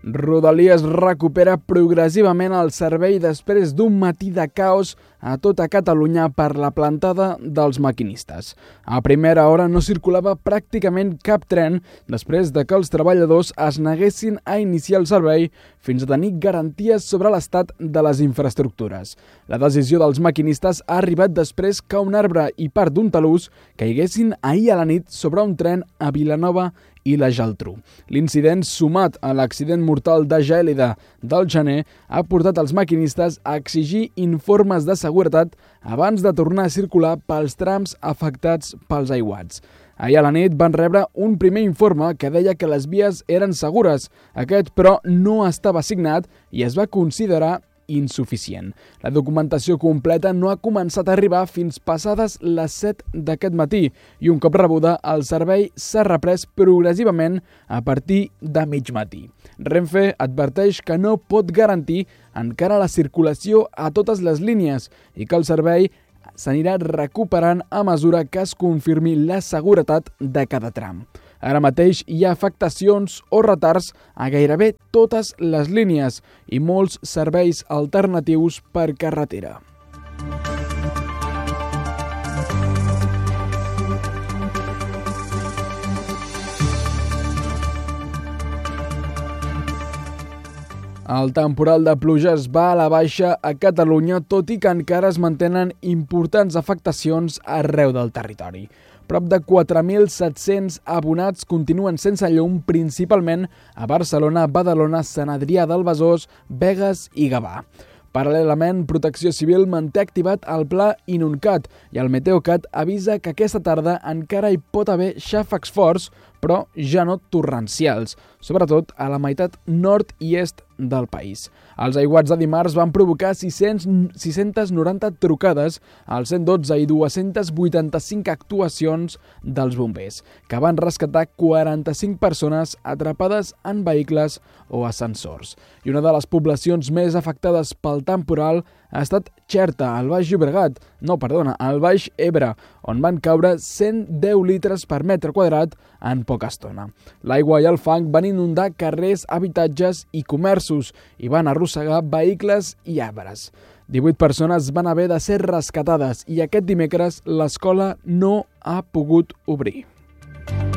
Rodalies recupera progressivament el servei després d'un matí de caos a tota Catalunya per la plantada dels maquinistes. A primera hora no circulava pràcticament cap tren després de que els treballadors es neguessin a iniciar el servei fins a tenir garanties sobre l'estat de les infraestructures. La decisió dels maquinistes ha arribat després que un arbre i part d'un talús caiguessin ahir a la nit sobre un tren a Vilanova i la Geltrú. L'incident, sumat a l'accident mortal de Gèlida del gener, ha portat els maquinistes a exigir informes de seguretat abans de tornar a circular pels trams afectats pels aiguats. Ahir a la nit van rebre un primer informe que deia que les vies eren segures. Aquest, però, no estava signat i es va considerar insuficient. La documentació completa no ha començat a arribar fins passades les 7 d'aquest matí i un cop rebuda el servei s'ha reprès progressivament a partir de mig matí. Renfe adverteix que no pot garantir encara la circulació a totes les línies i que el servei s'anirà recuperant a mesura que es confirmi la seguretat de cada tram. Ara mateix hi ha afectacions o retards a gairebé totes les línies i molts serveis alternatius per carretera. El temporal de pluges va a la baixa a Catalunya, tot i que encara es mantenen importants afectacions arreu del territori. Prop de 4.700 abonats continuen sense llum, principalment a Barcelona, Badalona, Sant Adrià del Besòs, Begues i Gavà. Paral·lelament, Protecció Civil manté activat el pla Inuncat i el Meteocat avisa que aquesta tarda encara hi pot haver xàfecs forts, però ja no torrencials, sobretot a la meitat nord i est del país. Els aiguats de dimarts van provocar 690 trucades al 112 i 285 actuacions dels bombers, que van rescatar 45 persones atrapades en vehicles o ascensors. I una de les poblacions més afectades pel temporal ha estat Xerta, al Baix Ebre, on van caure 110 litres per metre quadrat en poca estona. L'aigua i el fang van inundar carrers, habitatges i comerços i van arrossegar vehicles i arbres. 18 persones van haver de ser rescatades i aquest dimecres l'escola no ha pogut obrir.